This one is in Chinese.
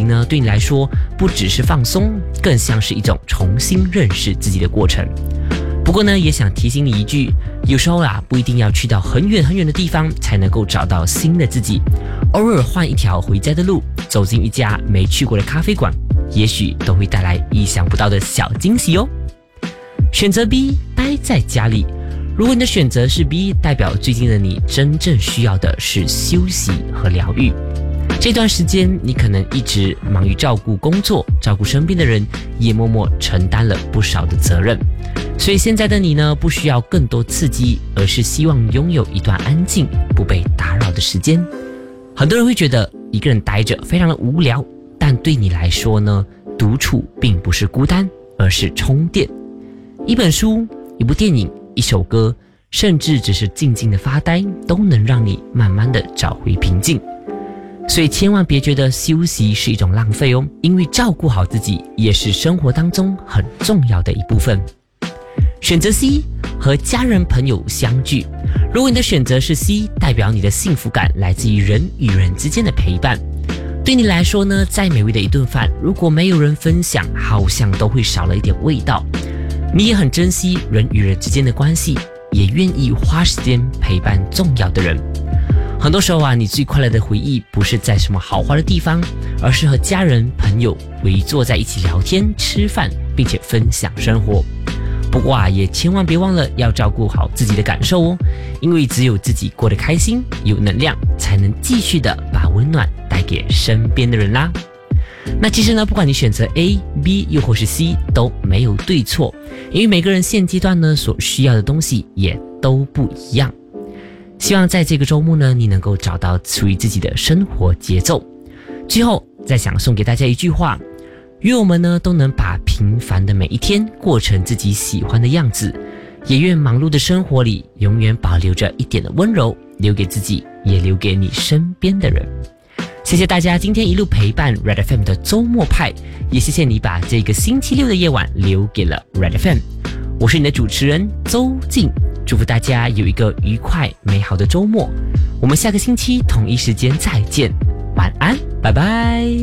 行呢，对你来说不只是放松，更像是一种重新认识自己的过程。不过呢，也想提醒你一句，有时候不一定要去到很远很远的地方才能够找到新的自己，偶尔换一条回家的路，走进一家没去过的咖啡馆，也许都会带来意想不到的小惊喜哦。选择 B， 待在家里。如果你的选择是 B， 代表最近的你真正需要的是休息和疗愈。这段时间你可能一直忙于照顾工作，照顾身边的人，也默默承担了不少的责任。所以现在的你呢，不需要更多刺激，而是希望拥有一段安静、不被打扰的时间。很多人会觉得一个人待着非常的无聊，但对你来说呢，独处并不是孤单，而是充电。一本书、一部电影、一首歌，甚至只是静静的发呆，都能让你慢慢的找回平静。所以千万别觉得休息是一种浪费哦，因为照顾好自己也是生活当中很重要的一部分。选择 C， 和家人朋友相聚。如果你的选择是 C， 代表你的幸福感来自于人与人之间的陪伴。对你来说呢，再美味的一顿饭，如果没有人分享，好像都会少了一点味道。你也很珍惜人与人之间的关系，也愿意花时间陪伴重要的人。很多时候你最快乐的回忆不是在什么豪华的地方，而是和家人朋友围坐在一起聊天吃饭，并且分享生活。不过也千万别忘了要照顾好自己的感受哦，因为只有自己过得开心有能量，才能继续的把温暖带给身边的人啦。那其实呢，不管你选择 A、B 又或是 C 都没有对错，因为每个人现阶段呢所需要的东西也都不一样。希望在这个周末呢，你能够找到属于自己的生活节奏。最后再想送给大家一句话，愿我们呢都能把平凡的每一天过成自己喜欢的样子，也愿忙碌的生活里永远保留着一点的温柔，留给自己，也留给你身边的人。谢谢大家今天一路陪伴 Red FM 的周末派，也谢谢你把这个星期六的夜晚留给了 Red FM。 我是你的主持人周静，祝福大家有一个愉快美好的周末。我们下个星期同一时间再见，晚安，拜拜。